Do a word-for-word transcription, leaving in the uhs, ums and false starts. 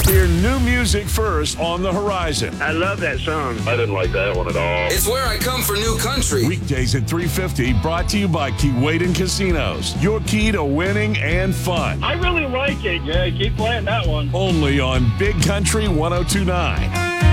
Hear new music first on the horizon. I love that song. I didn't like that one at all. It's where I come for new country. Weekdays at three fifty, brought to you by Keewaydin Casinos. Your key to winning and fun. I really like it. Yeah, keep playing that one. Only on Big Country one oh two point nine.